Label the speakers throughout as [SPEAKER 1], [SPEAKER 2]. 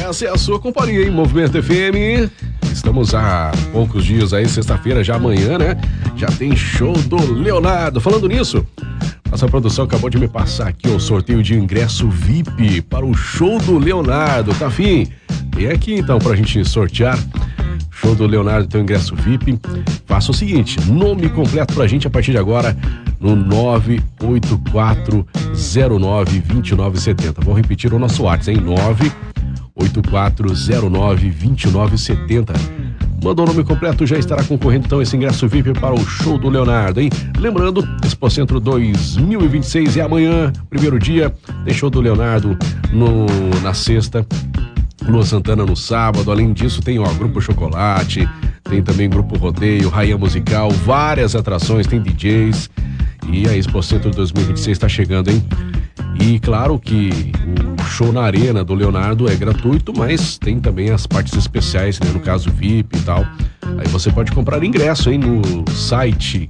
[SPEAKER 1] Essa é a sua companhia em Movimento FM. Estamos há poucos dias aí, sexta-feira, já amanhã, né? Já tem show do Leonardo. Falando nisso, nossa produção acabou de me passar aqui o sorteio de ingresso VIP para o show do Leonardo. Tá afim? Vem aqui então pra gente sortear. Show do Leonardo, teu ingresso VIP. Faça o seguinte, nome completo pra gente a partir de agora no 984092970. Vou repetir o nosso WhatsApp, hein? 984092970. Mandou o nome completo, já estará concorrendo então esse ingresso VIP para o show do Leonardo, hein? Lembrando, Expocentro 2026 é amanhã, primeiro dia, tem show do Leonardo na sexta, Lua Santana no sábado. Além disso tem Grupo Chocolate, tem também Grupo Rodeio, Rainha Musical, várias atrações, tem DJs e a Expocentro 2026 está chegando, hein? E claro que o show na Arena do Leonardo é gratuito, mas tem também as partes especiais, né? No caso VIP e tal. Aí você pode comprar ingresso, hein? No site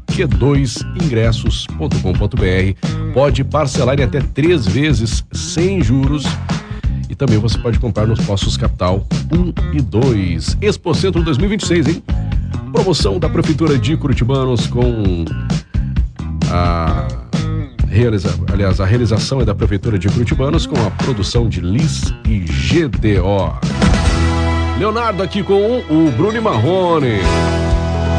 [SPEAKER 1] q2ingressos.com.br. Pode parcelar em até 3 vezes sem juros. E também você pode comprar nos postos Capital 1 e 2. Expocentro 2026, hein? Promoção da Prefeitura de Curitibanos com a realização é da Prefeitura de Curitibanos com a produção de Liz e GDO. Leonardo aqui com o Bruno Marrone.